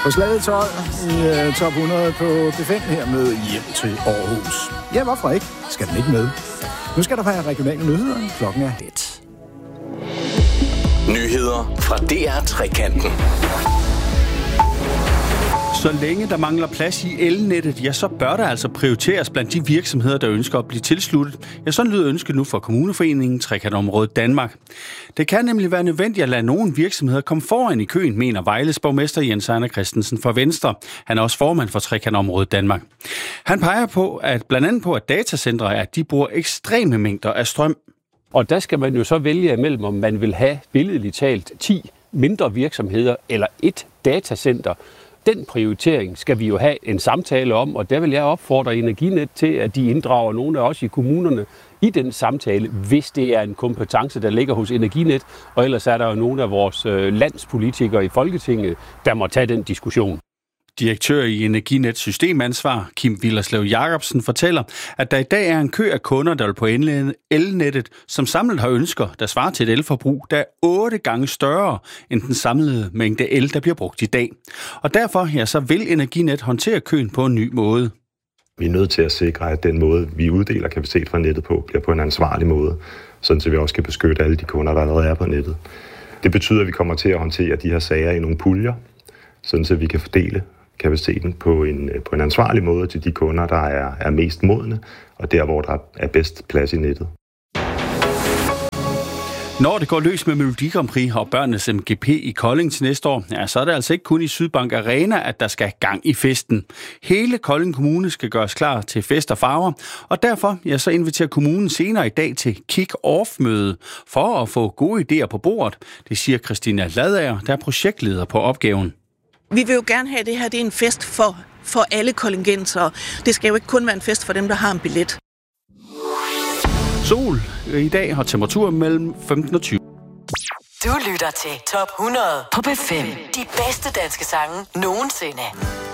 På slaget 12 i top 100 på B5 her med hjem til Aarhus. Ja, hvorfor ikke? Skal den ikke med? Nu skal der være regionale nyheder. Klokken er 1. Nyheder fra DR-trekanten. Så længe der mangler plads i elnettet, ja, så bør der altså prioriteres blandt de virksomheder, der ønsker at blive tilsluttet. Ja, sådan lyder ønsket nu fra Kommuneforeningen Trekantområdet Danmark. Det kan nemlig være nødvendigt at lade nogle virksomheder komme foran i køen, mener Vejles borgmester Jens Ejner Christensen fra Venstre. Han er også formand for Trekantområdet Danmark. Han peger på, at blandt andet på, at datacentre de bruger ekstreme mængder af strøm. Og der skal man jo så vælge imellem, om man vil have billedligt talt 10 mindre virksomheder eller et datacenter. Den prioritering skal vi jo have en samtale om, og der vil jeg opfordre Energinet til, at de inddrager nogle af os i kommunerne i den samtale, hvis det er en kompetence, der ligger hos Energinet, og ellers er der jo nogle af vores landspolitikere i Folketinget, der må tage den diskussion. Direktør i Energinets systemansvar, Kim Willerslev Jacobsen, fortæller, at der i dag er en kø af kunder, der vil på elnettet, som samlet har ønsker, der svarer til et elforbrug, der er 8 gange større end den samlede mængde el, der bliver brugt i dag. Og derfor så vil Energinet håndtere køen på en ny måde. Vi er nødt til at sikre, at den måde, vi uddeler kapacitet fra nettet på, bliver på en ansvarlig måde, sådan så vi også kan beskytte alle de kunder, der allerede er på nettet. Det betyder, at vi kommer til at håndtere de her sager i nogle puljer, sådan så vi kan fordele kapaciteten på en ansvarlig måde til de kunder, der er mest modne, og der, hvor der er bedst plads i nettet. Når det går løs med Melodi Grand Prix og børnenes MGP i Kolding til næste år, ja, så er det altså ikke kun i Sydbank Arena, at der skal gang i festen. Hele Kolding Kommune skal gøres klar til fest og farver, og derfor så inviterer kommunen senere i dag til kick-off-møde for at få gode idéer på bordet. Det siger Christina Ladager, der er projektleder på opgaven. Vi vil jo gerne have, at det her det er en fest for alle koldingenser. Det skal jo ikke kun være en fest for dem, der har en billet. Sol i dag har temperatur mellem 15 og 20. Du lytter til Top 100 på B5. De bedste danske sange nogensinde.